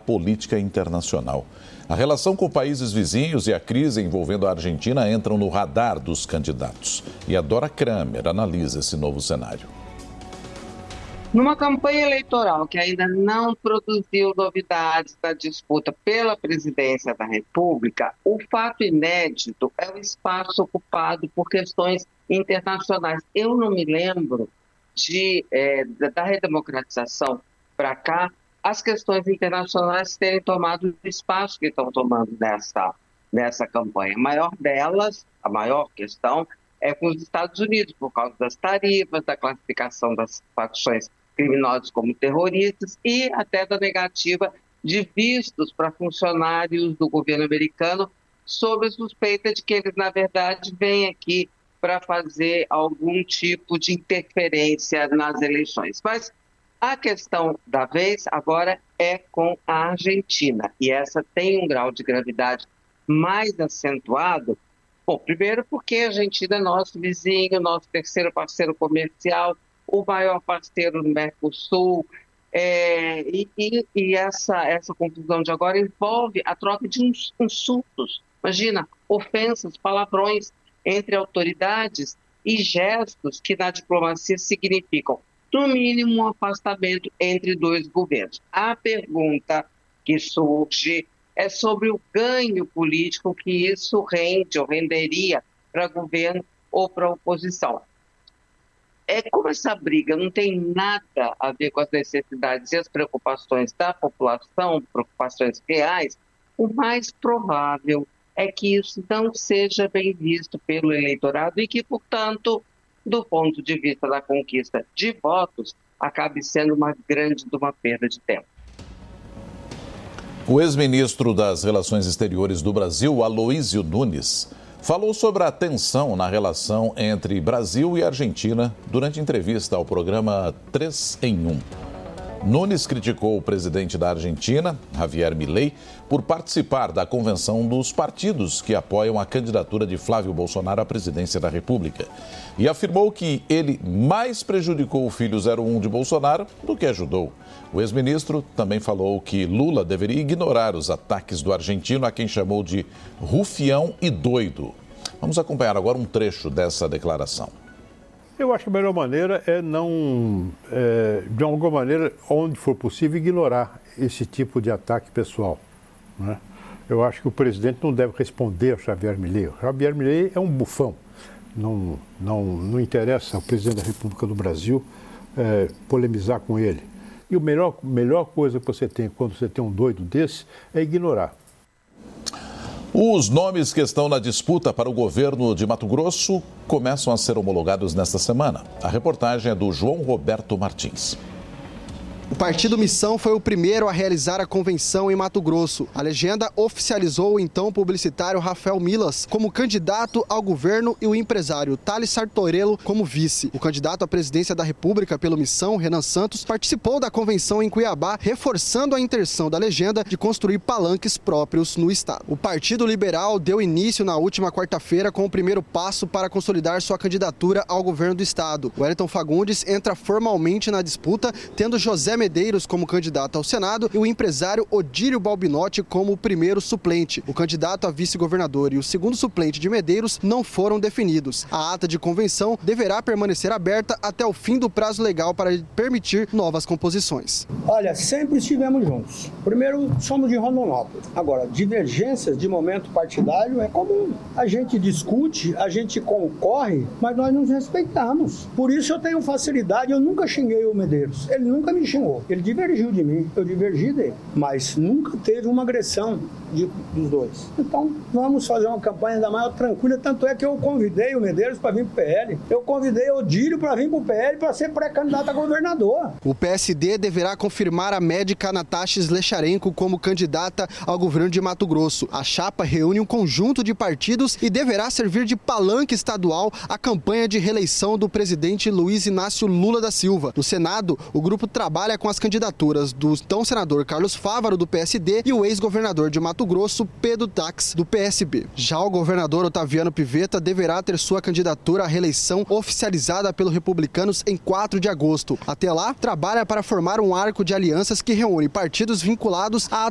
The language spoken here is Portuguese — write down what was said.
política internacional. A relação com países vizinhos e a crise envolvendo a Argentina entram no radar dos candidatos. E a Dora Kramer analisa esse novo cenário. Numa campanha eleitoral que ainda não produziu novidades da disputa pela presidência da República, o fato inédito é o espaço ocupado por questões internacionais. Eu não me lembro da redemocratização para cá, as questões internacionais terem tomado o espaço que estão tomando nessa campanha. A maior delas, a maior questão, é com os Estados Unidos, por causa das tarifas, da classificação das facções criminosas como terroristas e até da negativa de vistos para funcionários do governo americano sob a suspeita de que eles, na verdade, vêm aqui para fazer algum tipo de interferência nas eleições. Mas a questão da vez agora é com a Argentina, e essa tem um grau de gravidade mais acentuado. Bom, primeiro porque a Argentina é nosso vizinho, nosso terceiro parceiro comercial, o maior parceiro do Mercosul, e essa confusão de agora envolve a troca de insultos. Imagina, ofensas, palavrões entre autoridades e gestos que na diplomacia significam, no mínimo, um afastamento entre dois governos. A pergunta que surge é sobre o ganho político que isso rende ou renderia para governo ou para oposição. Como essa briga não tem nada a ver com as necessidades e as preocupações da população, preocupações reais, o mais provável é que isso não seja bem visto pelo eleitorado e que, portanto, do ponto de vista da conquista de votos, acabe sendo uma perda de tempo. O ex-ministro das Relações Exteriores do Brasil, Aloísio Nunes, falou sobre a tensão na relação entre Brasil e Argentina durante entrevista ao programa 3 em 1. Nunes criticou o presidente da Argentina, Javier Milei, por participar da convenção dos partidos que apoiam a candidatura de Flávio Bolsonaro à presidência da República. E afirmou que ele mais prejudicou o filho 01 de Bolsonaro do que ajudou. O ex-ministro também falou que Lula deveria ignorar os ataques do argentino, a quem chamou de rufião e doido. Vamos acompanhar agora um trecho dessa declaração. Eu acho que a melhor maneira é de alguma maneira, onde for possível, ignorar esse tipo de ataque pessoal, né? Eu acho que o presidente não deve responder ao Javier Milei. O Javier Milei é um bufão. Não interessa ao presidente da República do Brasil polemizar com ele. E a melhor coisa que você tem quando você tem um doido desse é ignorar. Os nomes que estão na disputa para o governo de Mato Grosso começam a ser homologados nesta semana. A reportagem é do João Roberto Martins. O Partido Missão foi o primeiro a realizar a convenção em Mato Grosso. A legenda oficializou o então publicitário Rafael Milas como candidato ao governo e o empresário Thales Sartorello como vice. O candidato à presidência da República pelo Missão, Renan Santos, participou da convenção em Cuiabá, reforçando a intenção da legenda de construir palanques próprios no estado. O Partido Liberal deu início na última quarta-feira com o primeiro passo para consolidar sua candidatura ao governo do estado. O Wellington Fagundes entra formalmente na disputa, tendo José Medeiros como candidato ao Senado e o empresário Odílio Balbinotti como o primeiro suplente. O candidato a vice-governador e o segundo suplente de Medeiros não foram definidos. A ata de convenção deverá permanecer aberta até o fim do prazo legal para permitir novas composições. Olha, sempre estivemos juntos. Primeiro, somos de Rondonópolis. Agora, divergências de momento partidário é comum. A gente discute, a gente concorre, mas nós nos respeitamos. Por isso eu tenho facilidade, eu nunca xinguei o Medeiros. Ele nunca me xingou. Ele divergiu de mim, eu divergi dele, mas nunca teve uma agressão dos dois. Então, vamos fazer uma campanha da maior tranquila, tanto é que eu convidei o Medeiros para vir para o PL, eu convidei o Odílio para vir para o PL para ser pré-candidato a governador. O PSD deverá confirmar a médica Natasha Slecharenko como candidata ao governo de Mato Grosso. A chapa reúne um conjunto de partidos e deverá servir de palanque estadual à campanha de reeleição do presidente Luiz Inácio Lula da Silva. No Senado, o grupo trabalha com as candidaturas do então senador Carlos Fávaro, do PSD, e o ex-governador de Mato Grosso, Pedro Tax, do PSB. Já o governador Otaviano Pivetta deverá ter sua candidatura à reeleição oficializada pelos republicanos em 4 de agosto. Até lá, trabalha para formar um arco de alianças que reúne partidos vinculados à